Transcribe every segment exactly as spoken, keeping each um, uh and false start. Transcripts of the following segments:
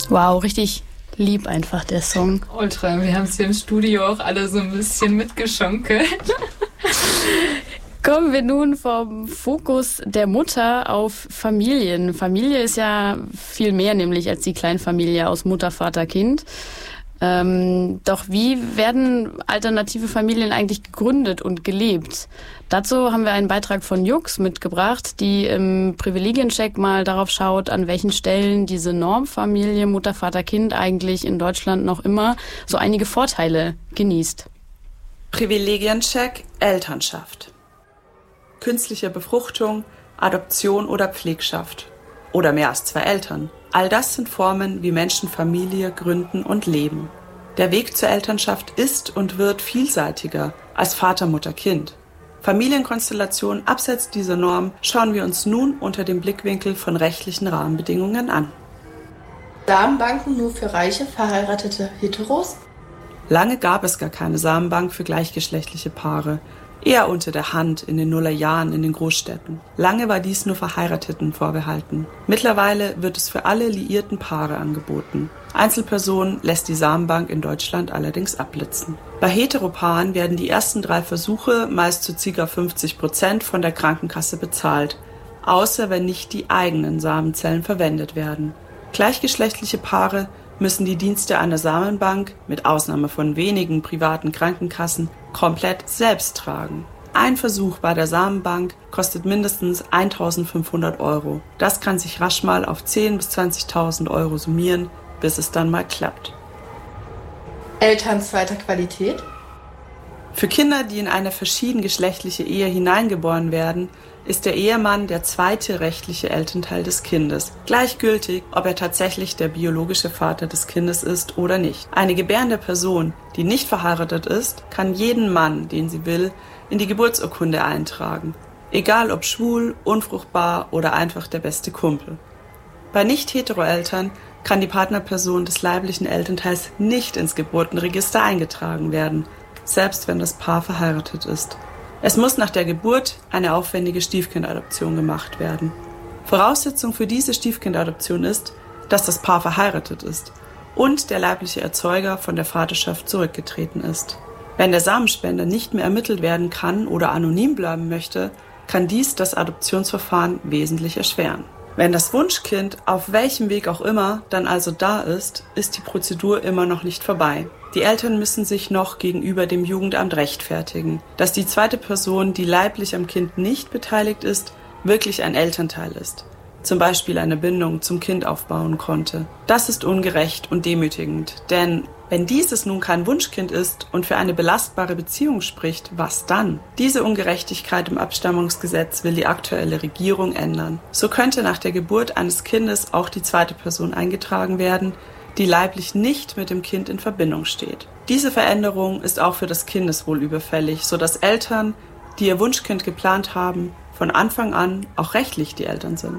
Wow, richtig lieb einfach der Song. Ultra, wir haben es hier im Studio auch alle so ein bisschen mitgeschonkelt. Kommen wir nun vom Fokus der Mutter auf Familien. Familie ist ja viel mehr nämlich als die Kleinfamilie aus Mutter, Vater, Kind. Ähm, doch wie werden alternative Familien eigentlich gegründet und gelebt? Dazu haben wir einen Beitrag von Jux mitgebracht, die im Privilegiencheck mal darauf schaut, an welchen Stellen diese Normfamilie Mutter, Vater, Kind eigentlich in Deutschland noch immer so einige Vorteile genießt. Privilegiencheck Elternschaft. Künstliche Befruchtung, Adoption oder Pflegschaft. Oder mehr als zwei Eltern. All das sind Formen, wie Menschen Familie gründen und leben. Der Weg zur Elternschaft ist und wird vielseitiger als Vater, Mutter, Kind. Familienkonstellationen abseits dieser Norm schauen wir uns nun unter dem Blickwinkel von rechtlichen Rahmenbedingungen an. Samenbanken nur für reiche, verheiratete Heteros? Lange gab es gar keine Samenbank für gleichgeschlechtliche Paare. Eher unter der Hand in den Nullerjahren in den Großstädten. Lange war dies nur Verheirateten vorbehalten. Mittlerweile wird es für alle liierten Paare angeboten. Einzelpersonen lässt die Samenbank in Deutschland allerdings abblitzen. Bei Heteropaaren werden die ersten drei Versuche meist zu ca. fünfzig Prozent von der Krankenkasse bezahlt, außer wenn nicht die eigenen Samenzellen verwendet werden. Gleichgeschlechtliche Paare müssen die Dienste einer Samenbank, mit Ausnahme von wenigen privaten Krankenkassen, komplett selbst tragen. Ein Versuch bei der Samenbank kostet mindestens eintausendfünfhundert Euro. Das kann sich rasch mal auf zehntausend bis zwanzigtausend Euro summieren, bis es dann mal klappt. Eltern zweiter Qualität? Für Kinder, die in eine verschiedengeschlechtliche Ehe hineingeboren werden, ist der Ehemann der zweite rechtliche Elternteil des Kindes, gleichgültig, ob er tatsächlich der biologische Vater des Kindes ist oder nicht. Eine gebärende Person, die nicht verheiratet ist, kann jeden Mann, den sie will, in die Geburtsurkunde eintragen, egal ob schwul, unfruchtbar oder einfach der beste Kumpel. Bei Nicht-Hetero-Eltern kann die Partnerperson des leiblichen Elternteils nicht ins Geburtenregister eingetragen werden, selbst wenn das Paar verheiratet ist. Es muss nach der Geburt eine aufwendige Stiefkindadoption gemacht werden. Voraussetzung für diese Stiefkindadoption ist, dass das Paar verheiratet ist und der leibliche Erzeuger von der Vaterschaft zurückgetreten ist. Wenn der Samenspender nicht mehr ermittelt werden kann oder anonym bleiben möchte, kann dies das Adoptionsverfahren wesentlich erschweren. Wenn das Wunschkind auf welchem Weg auch immer dann also da ist, ist die Prozedur immer noch nicht vorbei. Die Eltern müssen sich noch gegenüber dem Jugendamt rechtfertigen, dass die zweite Person, die leiblich am Kind nicht beteiligt ist, wirklich ein Elternteil ist. Zum Beispiel eine Bindung zum Kind aufbauen konnte. Das ist ungerecht und demütigend, denn wenn dieses nun kein Wunschkind ist und für eine belastbare Beziehung spricht, was dann? Diese Ungerechtigkeit im Abstammungsgesetz will die aktuelle Regierung ändern. So könnte nach der Geburt eines Kindes auch die zweite Person eingetragen werden, die leiblich nicht mit dem Kind in Verbindung steht. Diese Veränderung ist auch für das Kindeswohl überfällig, sodass Eltern, die ihr Wunschkind geplant haben, von Anfang an auch rechtlich die Eltern sind.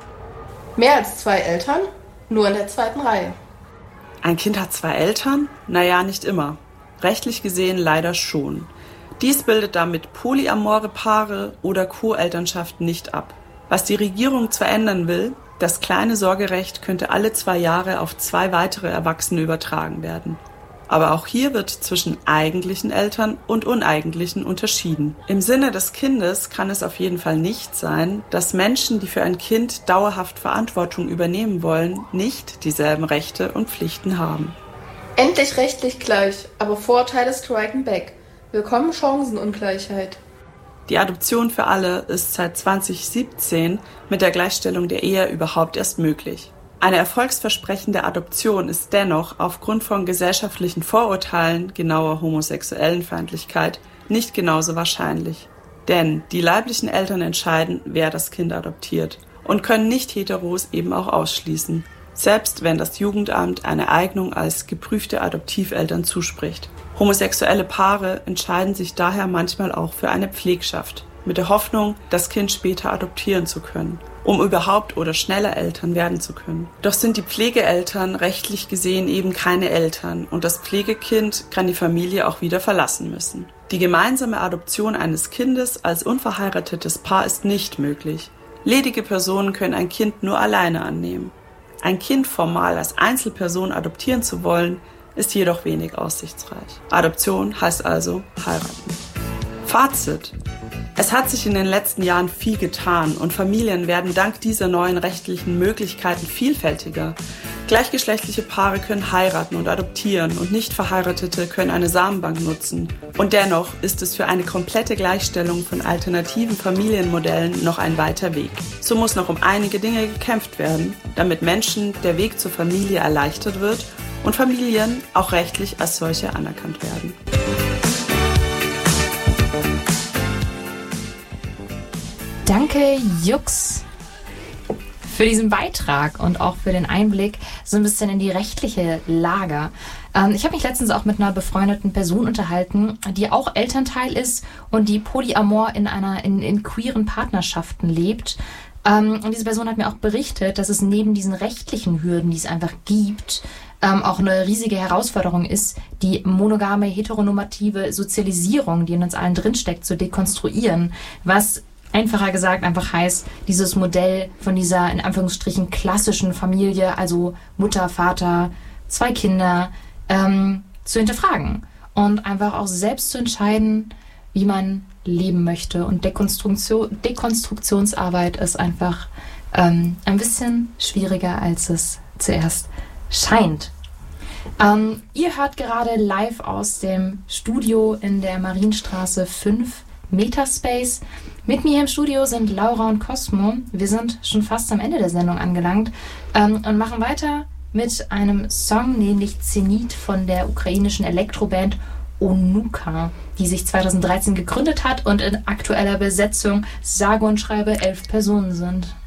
Mehr als zwei Eltern? Nur in der zweiten Reihe. Ein Kind hat zwei Eltern? Naja, nicht immer. Rechtlich gesehen leider schon. Dies bildet damit polyamore Paare oder Co-Elternschaft nicht ab. Was die Regierung zwar ändern will, das kleine Sorgerecht könnte alle zwei Jahre auf zwei weitere Erwachsene übertragen werden. Aber auch hier wird zwischen eigentlichen Eltern und uneigentlichen unterschieden. Im Sinne des Kindes kann es auf jeden Fall nicht sein, dass Menschen, die für ein Kind dauerhaft Verantwortung übernehmen wollen, nicht dieselben Rechte und Pflichten haben. Endlich rechtlich gleich, aber Vorteile striken back. Willkommen Chancenungleichheit. Die Adoption für alle ist seit zwanzig siebzehn mit der Gleichstellung der Ehe überhaupt erst möglich. Eine erfolgsversprechende Adoption ist dennoch aufgrund von gesellschaftlichen Vorurteilen, genauer Homosexuellenfeindlichkeit, nicht genauso wahrscheinlich. Denn die leiblichen Eltern entscheiden, wer das Kind adoptiert und können Nicht-Heteros eben auch ausschließen, selbst wenn das Jugendamt eine Eignung als geprüfte Adoptiveltern zuspricht. Homosexuelle Paare entscheiden sich daher manchmal auch für eine Pflegschaft, mit der Hoffnung, das Kind später adoptieren zu können, um überhaupt oder schneller Eltern werden zu können. Doch sind die Pflegeeltern rechtlich gesehen eben keine Eltern und das Pflegekind kann die Familie auch wieder verlassen müssen. Die gemeinsame Adoption eines Kindes als unverheiratetes Paar ist nicht möglich. Ledige Personen können ein Kind nur alleine annehmen. Ein Kind formal als Einzelperson adoptieren zu wollen, ist jedoch wenig aussichtsreich. Adoption heißt also heiraten. Fazit: Es hat sich in den letzten Jahren viel getan und Familien werden dank dieser neuen rechtlichen Möglichkeiten vielfältiger. Gleichgeschlechtliche Paare können heiraten und adoptieren und nicht Verheiratete können eine Samenbank nutzen. Und dennoch ist es für eine komplette Gleichstellung von alternativen Familienmodellen noch ein weiter Weg. So muss noch um einige Dinge gekämpft werden, damit Menschen der Weg zur Familie erleichtert wird und Familien auch rechtlich als solche anerkannt werden. Danke, Jux, für diesen Beitrag und auch für den Einblick so ein bisschen in die rechtliche Lage. Ähm, ich habe mich letztens auch mit einer befreundeten Person unterhalten, die auch Elternteil ist und die polyamor in einer in, in queeren Partnerschaften lebt. Ähm, und diese Person hat mir auch berichtet, dass es neben diesen rechtlichen Hürden, die es einfach gibt, ähm, auch eine riesige Herausforderung ist, die monogame, heteronormative Sozialisierung, die in uns allen drinsteckt, zu dekonstruieren, was einfacher gesagt einfach heißt, dieses Modell von dieser in Anführungsstrichen klassischen Familie, also Mutter, Vater, zwei Kinder, ähm, zu hinterfragen und einfach auch selbst zu entscheiden, wie man leben möchte. Und Dekonstruktion, Dekonstruktionsarbeit ist einfach ähm, ein bisschen schwieriger, als es zuerst scheint. Ähm, ihr hört gerade live aus dem Studio in der Marienstraße fünf Metaspace. Mit mir hier im Studio sind Laura und Cosmo. Wir sind schon fast am Ende der Sendung angelangt ähm, und machen weiter mit einem Song, nämlich Zenit von der ukrainischen Elektroband Onuka, die sich zweitausenddreizehn gegründet hat und in aktueller Besetzung sage und schreibe elf Personen sind.